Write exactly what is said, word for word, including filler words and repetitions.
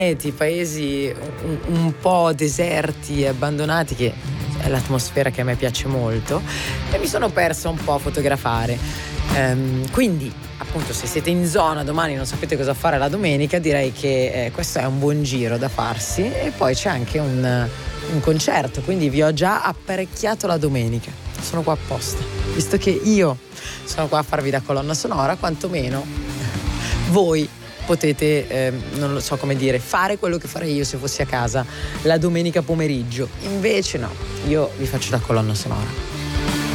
paesi un, un po' deserti e abbandonati, che è l'atmosfera che a me piace molto, e mi sono persa un po' a fotografare. Ehm, quindi appunto, se siete in zona domani e non sapete cosa fare la domenica, direi che eh, questo è un buon giro da farsi. E poi c'è anche un, un concerto, quindi vi ho già apparecchiato la domenica, sono qua apposta, visto che io sono qua a farvi da colonna sonora, quantomeno voi potete, eh, non lo so come dire, fare quello che farei io se fossi a casa la domenica pomeriggio. Invece no, io vi faccio da colonna sonora.